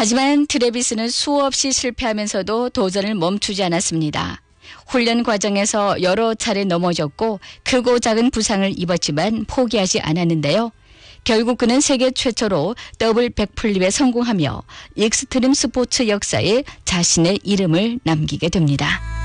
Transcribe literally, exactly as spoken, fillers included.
하지만 트래비스는 수없이 실패하면서도 도전을 멈추지 않았습니다. 훈련 과정에서 여러 차례 넘어졌고 크고 작은 부상을 입었지만 포기하지 않았는데요. 결국 그는 세계 최초로 더블 백플립에 성공하며 익스트림 스포츠 역사에 자신의 이름을 남기게 됩니다.